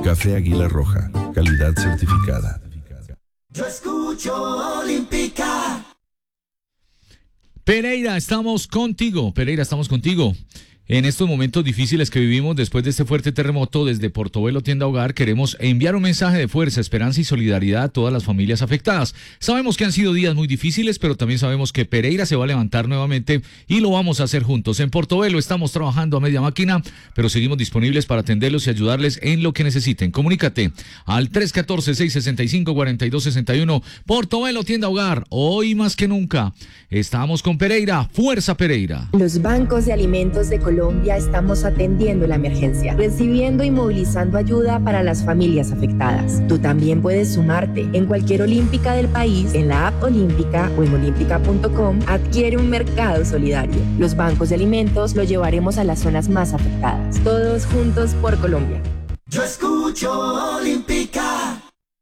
Café Águila Roja, calidad certificada. Yo escucho Olímpica. Pereira, estamos contigo. En estos momentos difíciles que vivimos después de este fuerte terremoto, desde Portobelo Tienda Hogar queremos enviar un mensaje de fuerza, esperanza y solidaridad a todas las familias afectadas. Sabemos que han sido días muy difíciles, pero también sabemos que Pereira se va a levantar nuevamente y lo vamos a hacer juntos. En Portobelo estamos trabajando a media máquina, pero seguimos disponibles para atenderlos y ayudarles en lo que necesiten. Comunícate al 314-665-4261. Portobelo Tienda Hogar, hoy más que nunca estamos con Pereira. ¡Fuerza, Pereira! Los bancos de alimentos de Colombia estamos atendiendo la emergencia, recibiendo y movilizando ayuda para las familias afectadas. Tú también puedes sumarte. En cualquier olímpica del país, en la app Olímpica o en olímpica.com, adquiere un mercado solidario. Los bancos de alimentos lo llevaremos a las zonas más afectadas. Todos juntos por Colombia. Yo escucho Olímpica.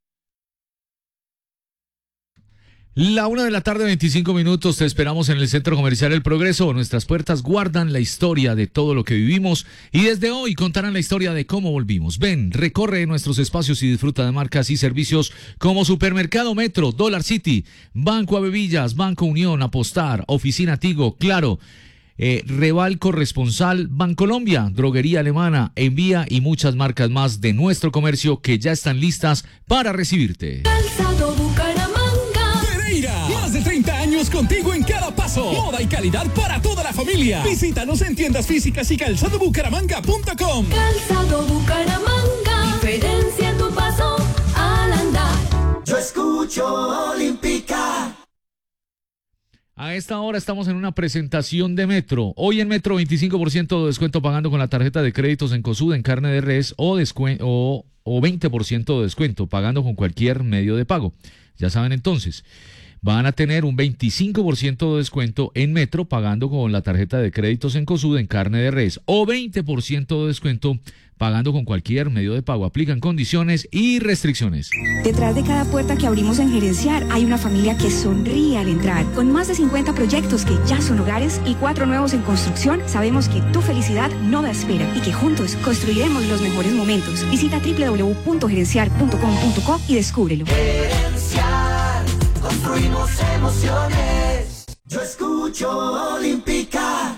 1:25 Te esperamos en el Centro Comercial El Progreso. Nuestras puertas guardan la historia de todo lo que vivimos y desde hoy contarán la historia de cómo volvimos. Ven, recorre nuestros espacios y disfruta de marcas y servicios como Supermercado Metro, Dollar City, Banco Avevillas, Banco Unión, Apostar, Oficina Tigo, Claro, Reval Corresponsal, Bancolombia, Droguería Alemana, Envía y muchas marcas más de nuestro comercio que ya están listas para recibirte. Calzado Bucaramanga. Pereira, más de 30 años contigo en cada paso. Moda y calidad para toda la familia. Visítanos en tiendas físicas y calzadobucaramanga.com. Calzado Bucaramanga. Diferencia en tu paso al andar. Yo escucho Olímpica. A esta hora estamos en una presentación de Metro. Hoy en Metro 25% de descuento pagando con la tarjeta de créditos en Cosud en carne de res o 20% de descuento pagando con cualquier medio de pago. Ya saben entonces, van a tener un 25% de descuento en Metro pagando con la tarjeta de créditos en Cosud en carne de res o 20% de descuento pagando con cualquier medio de pago. Aplican condiciones y restricciones. Detrás de cada puerta que abrimos en Gerenciar hay una familia que sonríe al entrar. Con más de 50 proyectos que ya son hogares y 4 nuevos en construcción, sabemos que tu felicidad no da espera y que juntos construiremos los mejores momentos. Visita www.gerenciar.com.co y descúbrelo. Gerenciar, construimos emociones. Yo escucho Olímpica.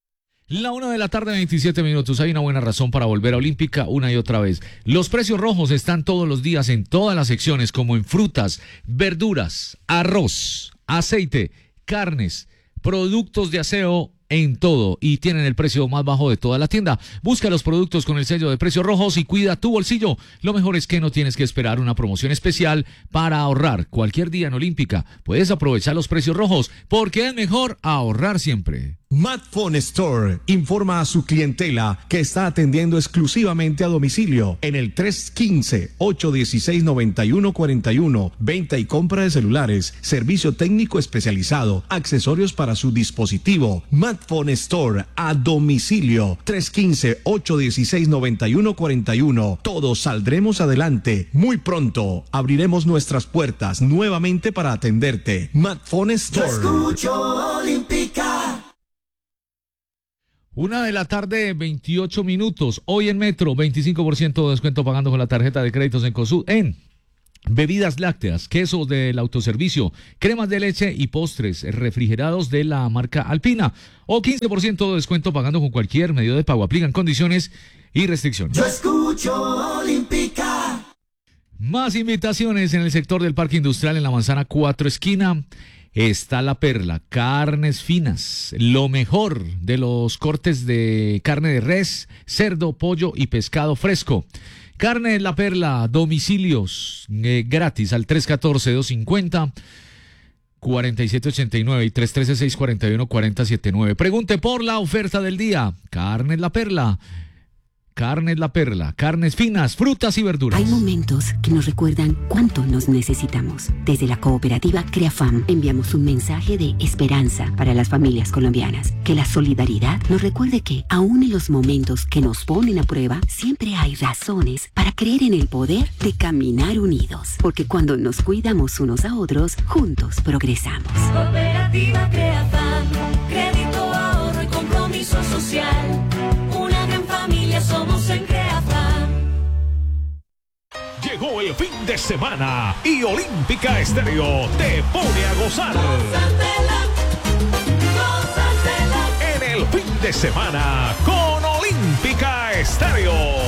1:27 Hay una buena razón para volver a Olímpica una y otra vez. Los precios rojos están todos los días en todas las secciones, como en frutas, verduras, arroz, aceite, carnes, productos de aseo, en todo, y tienen el precio más bajo de toda la tienda. Busca los productos con el sello de precios rojos y cuida tu bolsillo. Lo mejor es que no tienes que esperar una promoción especial para ahorrar. Cualquier día en Olímpica puedes aprovechar los precios rojos, porque es mejor ahorrar siempre. Madphone Store informa a su clientela que está atendiendo exclusivamente a domicilio en el 315-816-9141. Venta y compra de celulares, servicio técnico especializado, accesorios para su dispositivo. Madphone Store a domicilio. 315-816-9141. Todos saldremos adelante. Muy pronto abriremos nuestras puertas nuevamente para atenderte. Madphone Store. Yo escucho Olímpica. 1:28 Hoy en Metro, 25% de descuento pagando con la tarjeta de créditos en Cosud en bebidas lácteas, quesos del autoservicio, cremas de leche y postres refrigerados de la marca Alpina. O 15% de descuento pagando con cualquier medio de pago. Aplican condiciones y restricciones. Yo escucho Olímpica. Más invitaciones en el sector del Parque Industrial en la Manzana 4 esquina. Está La Perla, carnes finas, lo mejor de los cortes de carne de res, cerdo, pollo y pescado fresco. Carne La Perla, domicilios gratis al 314-250-4789 y 313-641-4079. Pregunte por la oferta del día. Carnes La Perla. Carnes La Perla, carnes finas, frutas y verduras. Hay momentos que nos recuerdan cuánto nos necesitamos. Desde la cooperativa CREAFAM enviamos un mensaje de esperanza para las familias colombianas. Que la solidaridad nos recuerde que, aún en los momentos que nos ponen a prueba, siempre hay razones para creer en el poder de caminar unidos. Porque cuando nos cuidamos unos a otros, juntos progresamos. Cooperativa CREAFAM, crédito, ahorro y compromiso social. Una gran familia somos en CREAFAM. Llegó el fin de semana y Olímpica Estéreo te pone a gozar. En el fin de semana con Olímpica Estéreo.